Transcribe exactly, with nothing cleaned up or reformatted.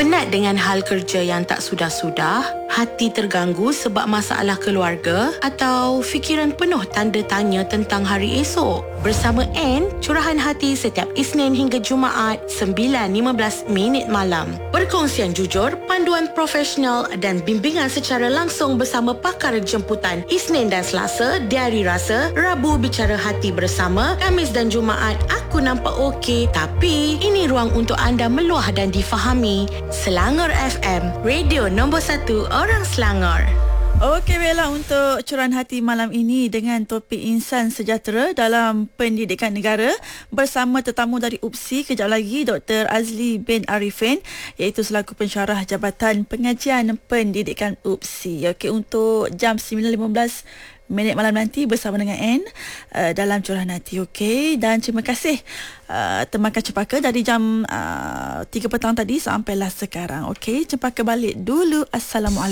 Penat dengan hal kerja yang tak sudah-sudah? Hati terganggu sebab masalah keluarga? Atau fikiran penuh tanda tanya tentang hari esok? Bersama Anne, curahan hati setiap Isnin hingga Jumaat sembilan lima belas minit malam. Perkongsian jujur, panduan profesional dan bimbingan secara langsung bersama pakar jemputan Isnin dan Selasa, Diari Rasa, Rabu Bicara Hati Bersama, Khamis dan Jumaat Aku Nampak Okey Tapi Ini ruang untuk anda meluah dan difahami. Selangor F M, radio nombor satu orang Selangor. Okey, baiklah, untuk curahan hati malam ini dengan topik insan sejahtera dalam pendidikan negara bersama tetamu dari U P S I kejap lagi, Doktor Azli bin Arifin, iaitu selaku pensyarah Jabatan Pengajian Pendidikan U P S I. Okey, untuk jam sembilan lima belas minit malam nanti bersama dengan Anne uh, dalam curahan hati. Okey, dan terima kasih uh, Temankan Cempaka dari jam uh, tiga petang tadi sampailah sekarang. Okey, Cempaka balik dulu. Assalamualaikum.